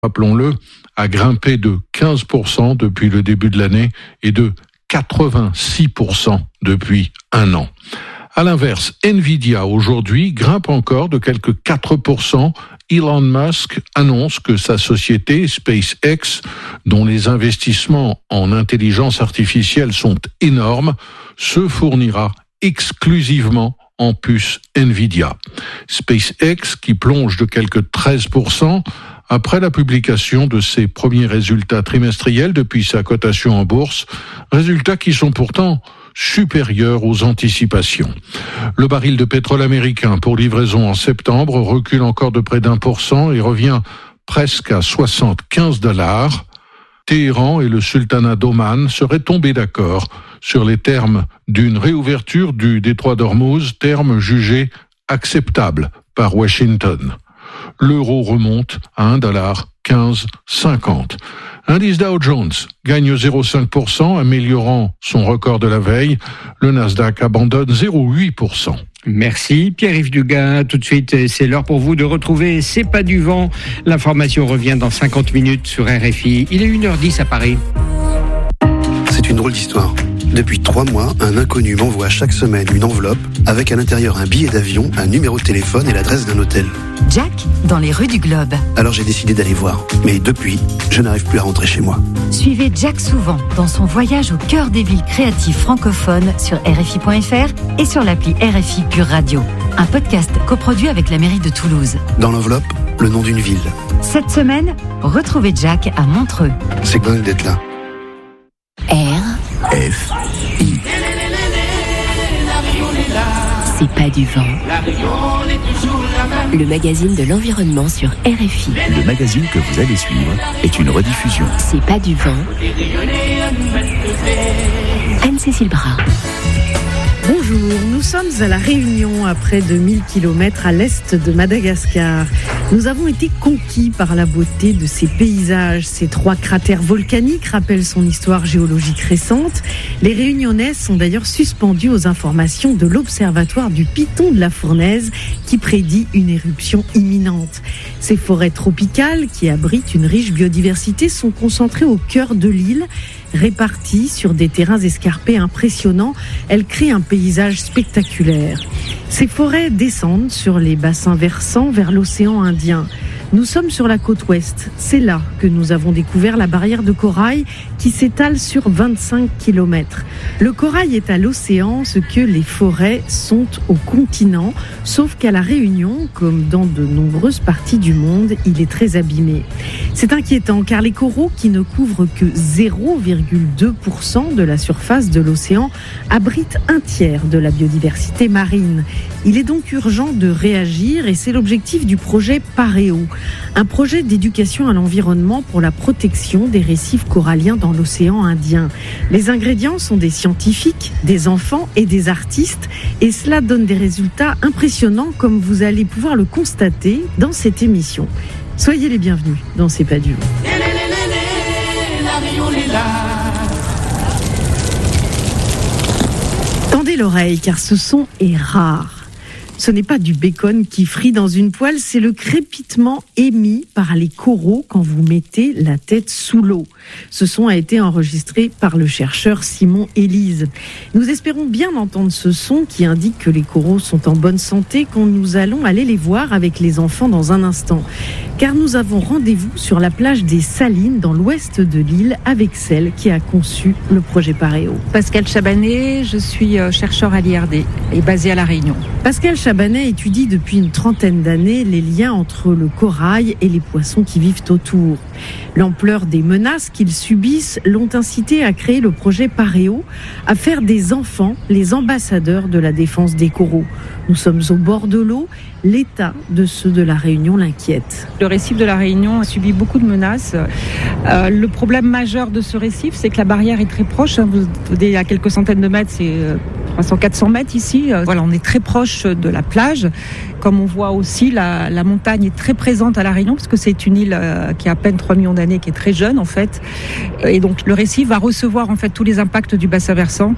rappelons-le, a grimpé de 15% depuis le début de l'année et de 86% depuis un an. À l'inverse, Nvidia aujourd'hui grimpe encore de quelques 4%. Elon Musk annonce que sa société SpaceX, dont les investissements en intelligence artificielle sont énormes, se fournira exclusivement en puces Nvidia. SpaceX qui plonge de quelques 13% après la publication de ses premiers résultats trimestriels depuis sa cotation en bourse, résultats qui sont pourtant supérieurs aux anticipations. Le baril de pétrole américain pour livraison en septembre recule encore de près d'1% et revient presque à $75. Téhéran et le sultanat d'Oman seraient tombés d'accord sur les termes d'une réouverture du détroit d'Ormuz, terme jugé acceptable par Washington. L'euro remonte à $1,1550. Indice Dow Jones gagne 0,5%, améliorant son record de la veille. Le Nasdaq abandonne 0,8%. Merci Pierre-Yves Dugas. Tout de suite, c'est l'heure pour vous de retrouver C'est pas du vent. L'information revient dans 50 minutes sur RFI. Il est 1h10 à Paris. C'est une drôle d'histoire. Depuis 3 mois, un inconnu m'envoie chaque semaine une enveloppe avec à l'intérieur un billet d'avion, un numéro de téléphone et l'adresse d'un hôtel. Jack, dans les rues du Globe. Alors j'ai décidé d'aller voir. Mais depuis, je n'arrive plus à rentrer chez moi. Suivez Jack souvent dans son voyage au cœur des villes créatives francophones sur RFI.fr et sur l'appli RFI Pure Radio. Un podcast coproduit avec la mairie de Toulouse. Dans l'enveloppe, le nom d'une ville. Cette semaine, retrouvez Jack à Montreux. C'est dingue d'être là. RFI. C'est pas du vent. Le magazine de l'environnement sur RFI. Le magazine que vous allez suivre est une rediffusion. C'est pas du vent. Anne-Cécile Bras. Bonjour, nous sommes à La Réunion, à près de 1000 km à l'est de Madagascar. Nous avons été conquis par la beauté de ces paysages. Ces 3 cratères volcaniques rappellent son histoire géologique récente. Les Réunionnais sont d'ailleurs suspendus aux informations de l'Observatoire du Piton de la Fournaise qui prédit une éruption imminente. Ces forêts tropicales qui abritent une riche biodiversité sont concentrées au cœur de l'île. Réparties sur des terrains escarpés impressionnants, elles créent un paysage spectaculaire. Ces forêts descendent sur les bassins versants vers l'océan Indien. Nous sommes sur la côte ouest. C'est là que nous avons découvert la barrière de corail qui s'étale sur 25 km. Le corail est à l'océan ce que les forêts sont au continent, sauf qu'à La Réunion, comme dans de nombreuses parties du monde, il est très abîmé. C'est inquiétant car les coraux, qui ne couvrent que 0,2% de la surface de l'océan, abritent un tiers de la biodiversité marine. Il est donc urgent de réagir et c'est l'objectif du projet Paréo, un projet d'éducation à l'environnement pour la protection des récifs coralliens dans l'océan Indien. Les ingrédients sont des scientifiques, des enfants et des artistes et cela donne des résultats impressionnants comme vous allez pouvoir le constater dans cette émission. Soyez les bienvenus dans C'est pas du vent. Tendez l'oreille car ce son est rare. Ce n'est pas du bacon qui frit dans une poêle, c'est le crépitement émis par les coraux quand vous mettez la tête sous l'eau. Ce son a été enregistré par le chercheur Simon Élise. Nous espérons bien entendre ce son qui indique que les coraux sont en bonne santé quand nous allons aller les voir avec les enfants dans un instant. Car nous avons rendez-vous sur la plage des Salines dans l'ouest de l'île avec celle qui a conçu le projet Paréo. Pascal Chabanet, je suis chercheur à l'IRD et basée à La Réunion. Pascal Chabanet étudie depuis une trentaine d'années les liens entre le corail et les poissons qui vivent autour. L'ampleur des menaces qu'ils subissent l'ont incité à créer le projet Paréo, à faire des enfants les ambassadeurs de la défense des coraux. Nous sommes au bord de l'eau, l'état de ceux de La Réunion l'inquiète. Le récif de La Réunion a subi beaucoup de menaces. Le problème majeur de ce récif, c'est que la barrière est très proche. Vous êtes à quelques centaines de mètres, c'est 300-400 mètres ici. Voilà, on est très proche de la plage. Comme on voit aussi, la montagne est très présente à La Réunion, parce que c'est une île qui a à peine 3 millions d'années, qui est très jeune en fait. Et donc le récif va recevoir en fait tous les impacts du bassin versant.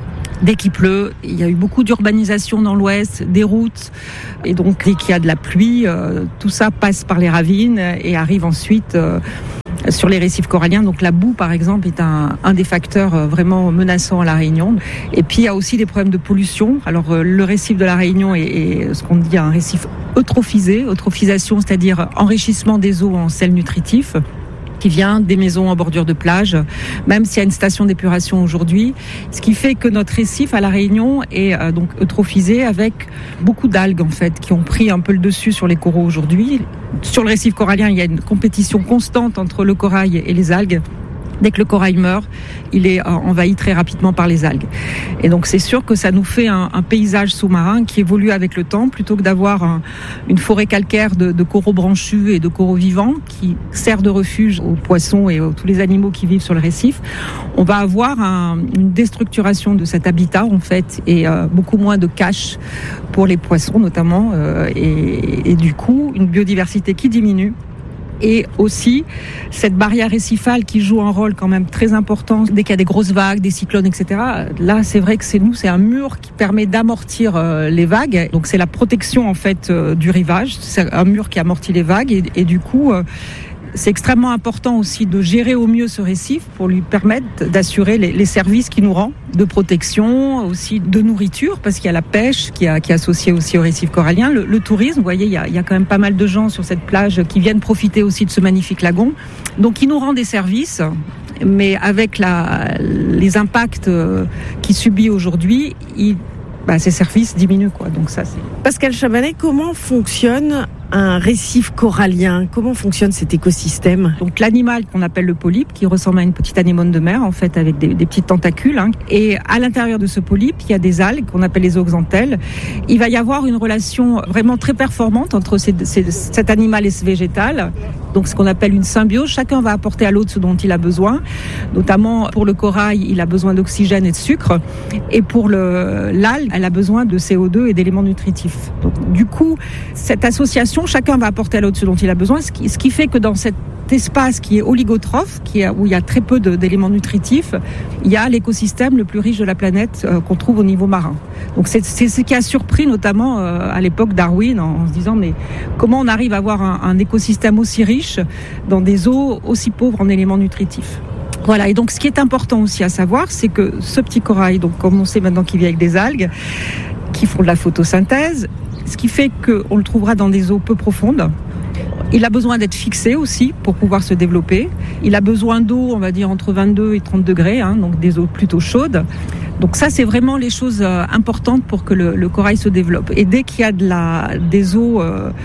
Dès qu'il pleut, il y a eu beaucoup d'urbanisation dans l'ouest, des routes. Et donc, dès qu'il y a de la pluie, tout ça passe par les ravines et arrive ensuite sur les récifs coralliens. Donc la boue, par exemple, est un des facteurs vraiment menaçants à La Réunion. Et puis, il y a aussi des problèmes de pollution. Alors, le récif de La Réunion est ce qu'on dit un récif eutrophisé. Eutrophisation, c'est-à-dire enrichissement des eaux en sels nutritifs, qui vient des maisons en bordure de plage, même s'il y a une station d'épuration aujourd'hui. Ce qui fait que notre récif à La Réunion est donc eutrophisé avec beaucoup d'algues, en fait, qui ont pris un peu le dessus sur les coraux aujourd'hui. Sur le récif corallien, il y a une compétition constante entre le corail et les algues. Dès que le corail meurt, il est envahi très rapidement par les algues. Et donc c'est sûr que ça nous fait un paysage sous-marin qui évolue avec le temps, plutôt que d'avoir une forêt calcaire de coraux branchus et de coraux vivants qui sert de refuge aux poissons et à tous les animaux qui vivent sur le récif. On va avoir une déstructuration de cet habitat, en fait, et beaucoup moins de cache pour les poissons notamment, et du coup une biodiversité qui diminue. Et aussi cette barrière récifale qui joue un rôle quand même très important dès qu'il y a des grosses vagues, des cyclones, etc. Là, c'est vrai que c'est un mur qui permet d'amortir les vagues. Donc c'est la protection en fait du rivage. C'est un mur qui amortit les vagues et du coup c'est extrêmement important aussi de gérer au mieux ce récif pour lui permettre d'assurer les services qu'il nous rend, de protection, aussi de nourriture, parce qu'il y a la pêche qui est associée aussi au récif corallien, le tourisme. Vous voyez, il y a quand même pas mal de gens sur cette plage qui viennent profiter aussi de ce magnifique lagon. Donc il nous rend des services, mais avec les impacts qu'il subit aujourd'hui, ces services diminuent, quoi. Donc ça, c'est... Pascal Chabanais, comment fonctionne un récif corallien? Comment fonctionne cet écosystème? Donc l'animal qu'on appelle le polype, qui ressemble à une petite anémone de mer, en fait, avec des petites tentacules. Et à l'intérieur de ce polype, il y a des algues qu'on appelle les zooxanthelles. Il va y avoir une relation vraiment très performante entre cet animal et ce végétal. Donc ce qu'on appelle une symbiose. Chacun va apporter à l'autre ce dont il a besoin. Notamment pour le corail, il a besoin d'oxygène et de sucre. Et pour l'algue, elle a besoin de CO2 et d'éléments nutritifs. Donc du coup, cette association, chacun va apporter à l'autre ce dont il a besoin, ce qui fait que dans cet espace qui est oligotrophe, où il y a très peu d'éléments nutritifs, il y a l'écosystème le plus riche de la planète qu'on trouve au niveau marin. Donc c'est ce qui a surpris notamment à l'époque Darwin, en se disant mais comment on arrive à avoir un écosystème aussi riche dans des eaux aussi pauvres en éléments nutritifs. Voilà, et donc ce qui est important aussi à savoir, c'est que ce petit corail, donc comme on sait maintenant qu'il vit avec des algues, qui font de la photosynthèse, ce qui fait qu'on le trouvera dans des eaux peu profondes. Il a besoin d'être fixé aussi pour pouvoir se développer. Il a besoin d'eau, on va dire, entre 22 et 30 degrés, donc des eaux plutôt chaudes. Donc ça, c'est vraiment les choses importantes pour que le corail se développe. Et dès qu'il y a des eaux,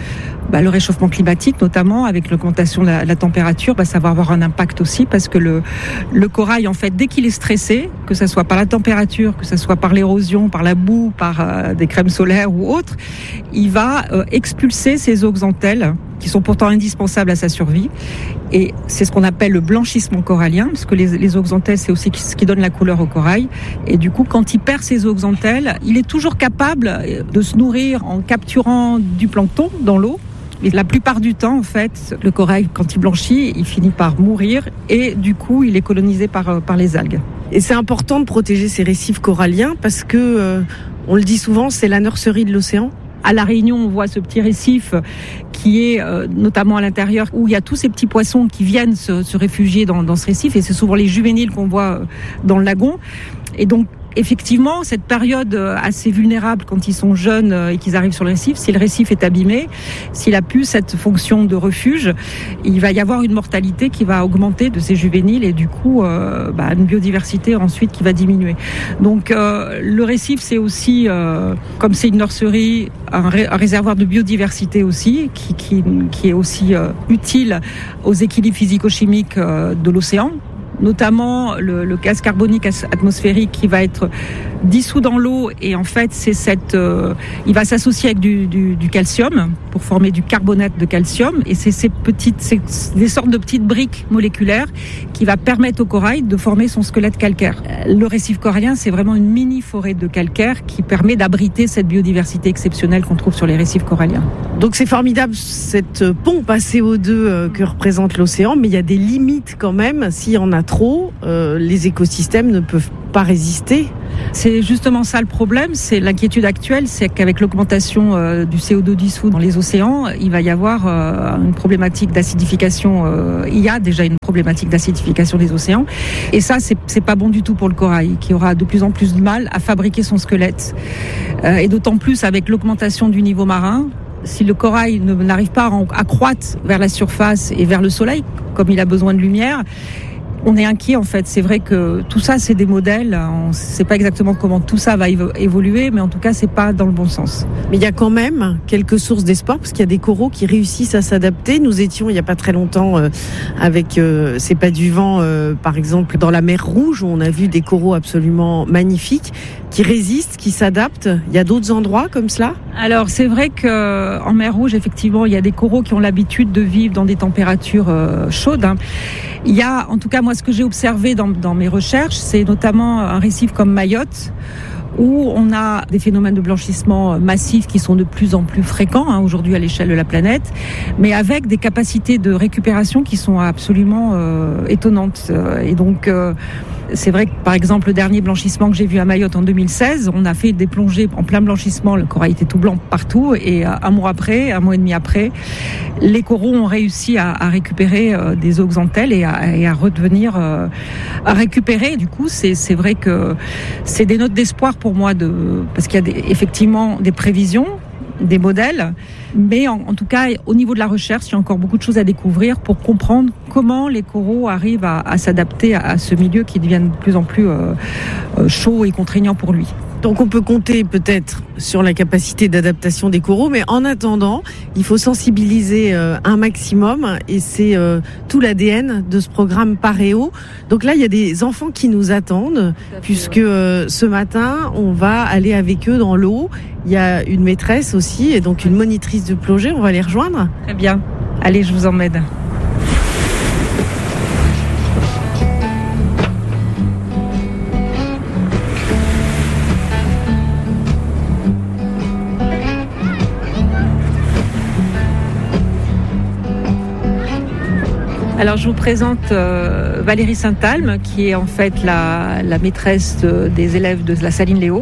le réchauffement climatique notamment, avec l'augmentation de la température, ça va avoir un impact aussi, parce que le corail, en fait, dès qu'il est stressé, que ce soit par la température, que ce soit par l'érosion, par la boue, par des crèmes solaires ou autres, il va expulser ces zooxanthelles qui sont pourtant indispensables à sa survie. Et c'est ce qu'on appelle le blanchissement corallien, parce que les zooxanthelles, c'est aussi ce qui donne la couleur au corail. Et du coup, quand il perd ses zooxanthelles, il est toujours capable de se nourrir en capturant du plancton dans l'eau. Mais la plupart du temps, en fait, le corail, quand il blanchit, il finit par mourir et du coup, il est colonisé par les algues. Et c'est important de protéger ces récifs coralliens parce que, on le dit souvent, c'est la nurserie de l'océan. À La Réunion, on voit ce petit récif qui est notamment à l'intérieur, où il y a tous ces petits poissons qui viennent se réfugier dans ce récif, et c'est souvent les juvéniles qu'on voit dans le lagon. Et donc, effectivement, cette période assez vulnérable quand ils sont jeunes et qu'ils arrivent sur le récif, si le récif est abîmé, s'il a plus cette fonction de refuge, il va y avoir une mortalité qui va augmenter de ces juvéniles et du coup une biodiversité ensuite qui va diminuer. Donc le récif, c'est aussi, comme c'est une nurserie, un réservoir de biodiversité aussi, qui est aussi utile aux équilibres physico-chimiques de l'océan. Notamment le gaz carbonique atmosphérique qui va être dissous dans l'eau, et en fait il va s'associer avec du calcium pour former du carbonate de calcium, et c'est des sortes de petites briques moléculaires qui va permettre au corail de former son squelette calcaire. Le récif corallien, c'est vraiment une mini forêt de calcaire qui permet d'abriter cette biodiversité exceptionnelle qu'on trouve sur les récifs coralliens. Donc c'est formidable cette pompe à CO2 que représente l'océan, mais il y a des limites quand même. S'il y en a trop, les écosystèmes ne peuvent pas résister. C'est justement ça le problème, c'est l'inquiétude actuelle, c'est qu'avec l'augmentation du CO2 dissous dans les océans, il va y avoir une problématique d'acidification. Il y a déjà une problématique d'acidification des océans, et ça, c'est pas bon du tout pour le corail, qui aura de plus en plus de mal à fabriquer son squelette. Et d'autant plus avec l'augmentation du niveau marin. Si le corail n'arrive pas à croître vers la surface et vers le soleil, comme il a besoin de lumière, on est inquiet en fait. C'est vrai que tout ça, c'est des modèles. On ne sait pas exactement comment tout ça va évoluer, mais en tout cas, c'est pas dans le bon sens. Mais il y a quand même quelques sources d'espoir, parce qu'il y a des coraux qui réussissent à s'adapter. Nous étions il n'y a pas très longtemps avec C'est pas du vent, par exemple, dans la mer Rouge, où on a vu des coraux absolument magnifiques, qui résistent, qui s'adaptent. Il y a d'autres endroits comme cela ? Alors, c'est vrai qu'en mer Rouge, effectivement, il y a des coraux qui ont l'habitude de vivre dans des températures chaudes. Il y a, en tout cas, moi, ce que j'ai observé dans mes recherches, c'est notamment un récif comme Mayotte, où on a des phénomènes de blanchissement massifs qui sont de plus en plus fréquents aujourd'hui à l'échelle de la planète, mais avec des capacités de récupération qui sont absolument étonnantes. Et donc, c'est vrai que, par exemple, le dernier blanchissement que j'ai vu à Mayotte en 2016, on a fait des plongées en plein blanchissement, le corail était tout blanc partout, et un mois et demi après, les coraux ont réussi à récupérer des zooxanthelles et à redevenir, à récupérer. Du coup, c'est vrai que c'est des notes d'espoir pour moi, parce qu'il y a effectivement des prévisions, des modèles, mais en tout cas, au niveau de la recherche, il y a encore beaucoup de choses à découvrir pour comprendre comment les coraux arrivent à s'adapter à ce milieu qui devient de plus en plus chaud et contraignant pour lui. Donc on peut compter peut-être sur la capacité d'adaptation des coraux, mais en attendant, il faut sensibiliser un maximum, et c'est tout l'ADN de ce programme Paréo. Donc là, il y a des enfants qui nous attendent, puisque ce matin, on va aller avec eux dans l'eau. Il y a une maîtresse aussi, et donc une monitrice de plongée. On va les rejoindre. Très bien. Allez, je vous emmène. Alors je vous présente Valérie Saint-Alme, qui est en fait la maîtresse des élèves de la Saline Léo,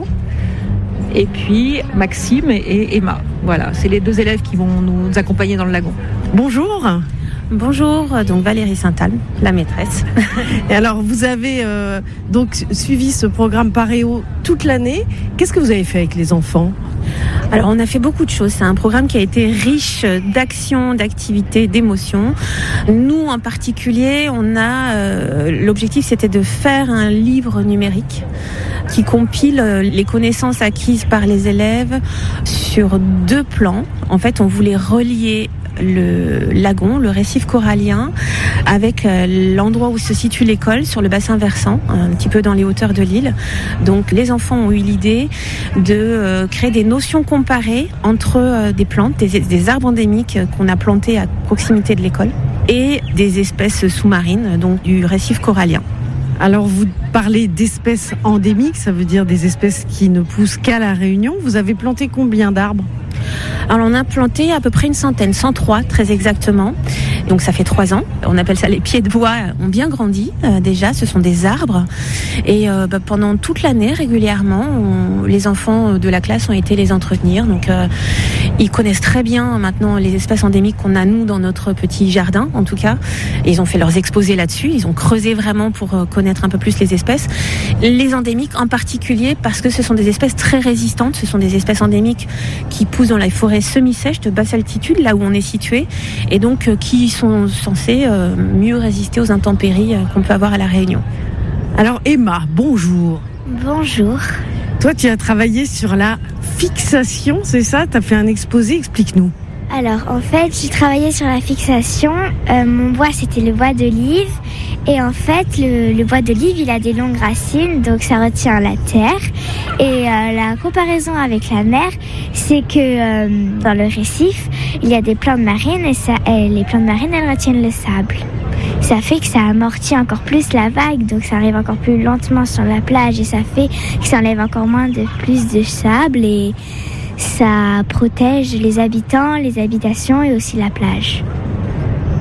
et puis Maxime et Emma. Voilà, c'est les deux élèves qui vont nous accompagner dans le lagon. Bonjour. Bonjour, donc Valérie Saint-Alme, la maîtresse. Et alors vous avez donc suivi ce programme Paréo toute l'année. Qu'est-ce que vous avez fait avec les enfants ? Alors on a fait beaucoup de choses, c'est un programme qui a été riche d'actions, d'activités, d'émotions. Nous en particulier, l'objectif c'était de faire un livre numérique qui compile les connaissances acquises par les élèves sur 2 plans. En fait, on voulait relier le lagon, le récif corallien, avec l'endroit où se situe l'école, sur le bassin versant, un petit peu dans les hauteurs de l'île. Donc les enfants ont eu l'idée de créer des notions comparées entre des plantes, des arbres endémiques qu'on a plantés à proximité de l'école, et des espèces sous-marines, donc du récif corallien. Alors vous parlez d'espèces endémiques, ça veut dire des espèces qui ne poussent qu'à La Réunion. Vous avez planté combien d'arbres ? Alors on a planté à peu près 103 très exactement. Donc ça fait 3 ans. On appelle ça les pieds de bois, ont bien grandi déjà. Ce sont des arbres. Et pendant toute l'année, régulièrement, les enfants de la classe ont été les entretenir. Donc ils connaissent très bien maintenant les espèces endémiques qu'on a nous dans notre petit jardin, en tout cas. Et ils ont fait leurs exposés là-dessus. Ils ont creusé vraiment pour connaître un peu plus les espèces. Les endémiques en particulier, parce que ce sont des espèces très résistantes. Ce sont des espèces endémiques qui poussent dans la forêt semi-sèche de basse altitude, là où on est situé, et donc qui sont censés mieux résister aux intempéries qu'on peut avoir à La Réunion. Alors Emma, bonjour. Bonjour. Toi, tu as travaillé sur la fixation, c'est ça ? Tu as fait un exposé, explique-nous. Alors, en fait, j'ai travaillé sur la fixation. Mon bois, c'était le bois d'olive. Et en fait, le bois d'olive, il a des longues racines, donc ça retient la terre. Et la comparaison avec la mer, c'est que dans le récif, il y a des plantes marines et les plantes marines, elles retiennent le sable. Ça fait que ça amortit encore plus la vague, donc ça arrive encore plus lentement sur la plage et ça fait que ça enlève encore plus de sable et ça protège les habitants, les habitations et aussi la plage.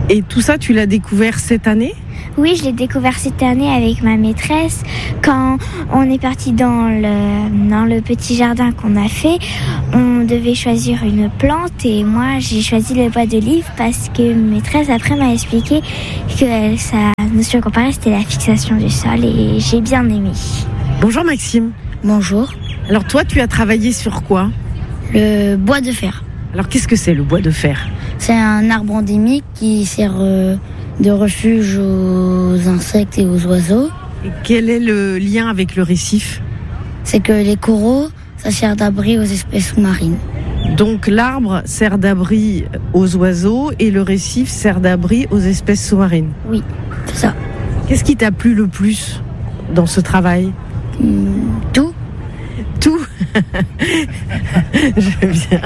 Et tout ça, tu l'as découvert cette année ? Oui, je l'ai découvert cette année avec ma maîtresse. Quand on est parti dans le petit jardin qu'on a fait, on devait choisir une plante et moi j'ai choisi le bois d'olive parce que ma maîtresse après m'a expliqué que sa notion comparée c'était la fixation du sol et j'ai bien aimé. Bonjour Maxime. Bonjour. Alors toi, tu as travaillé sur quoi ? Le bois de fer. Alors qu'est-ce que c'est le bois de fer ? C'est un arbre endémique qui sert de refuge aux insectes et aux oiseaux. Et quel est le lien avec le récif ? C'est que les coraux, ça sert d'abri aux espèces sous-marines. Donc l'arbre sert d'abri aux oiseaux et le récif sert d'abri aux espèces sous-marines. Oui, c'est ça. Qu'est-ce qui t'a plu le plus dans ce travail ? Tout. Tout. Je viens.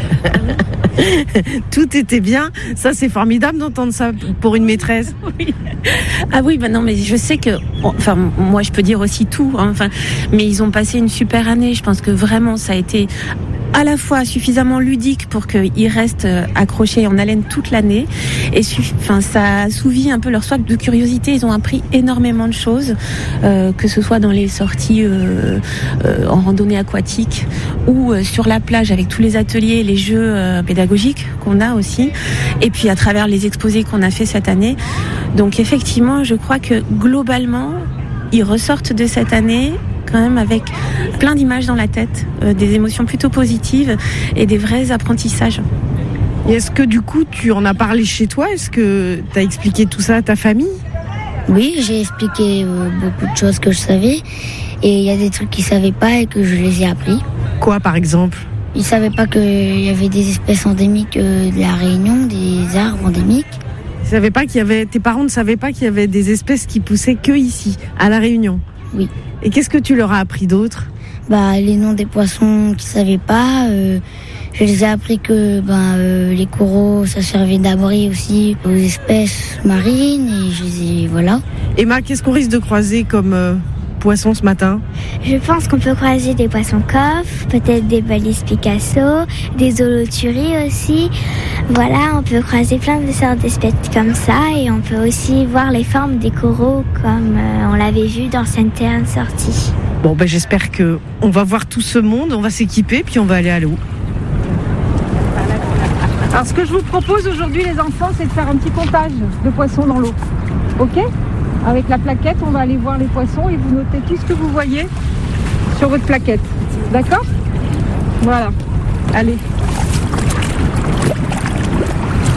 Tout était bien. Ça, c'est formidable d'entendre ça pour une maîtresse. Oui. Ah oui, bah non, mais je sais que, enfin, moi, je peux dire aussi tout. Hein, enfin, mais ils ont passé une super année. Je pense que vraiment, ça a été à la fois suffisamment ludique pour qu'ils restent accrochés en haleine toute l'année et enfin, ça a assouvi un peu leur soif de curiosité. Ils ont appris énormément de choses, que ce soit dans les sorties en randonnée aquatique ou sur la plage avec tous les ateliers, les jeux pédagogiques qu'on a aussi, et puis à travers les exposés qu'on a fait cette année. Donc effectivement, je crois que globalement, ils ressortent de cette année quand même avec plein d'images dans la tête, des émotions plutôt positives et des vrais apprentissages. Et est-ce que du coup tu en as parlé chez toi ? Est-ce que tu as expliqué tout ça à ta famille ? Oui, j'ai expliqué beaucoup de choses que je savais et il y a des trucs qu'ils ne savaient pas et que je les ai appris. Quoi par exemple ? Ils ne savaient pas qu'il y avait des espèces endémiques de la Réunion, des arbres endémiques. Ils savaient pas qu'il y avait... Tes parents ne savaient pas qu'il y avait des espèces qui poussaient que ici, à La Réunion ? Oui. Et qu'est-ce que tu leur as appris d'autre ? Les noms des poissons qu'ils ne savaient pas. Je les ai appris que les coraux, ça servait d'abri aussi aux espèces marines. Et je les ai... Voilà. Emma, qu'est-ce qu'on risque de croiser comme poissons ce matin ? Je pense qu'on peut croiser des poissons coffres, peut-être des balises Picasso, des holoturies aussi. Voilà, on peut croiser plein de sortes d'espèces comme ça et on peut aussi voir les formes des coraux comme on l'avait vu dans certaines sorties. Bon, j'espère qu'on va voir tout ce monde, on va s'équiper puis on va aller à l'eau. Alors ce que je vous propose aujourd'hui les enfants, c'est de faire un petit comptage de poissons dans l'eau. Ok ? Avec la plaquette, on va aller voir les poissons et vous notez tout ce que vous voyez sur votre plaquette. D'accord ? Voilà. Allez. Vous êtes prêts ?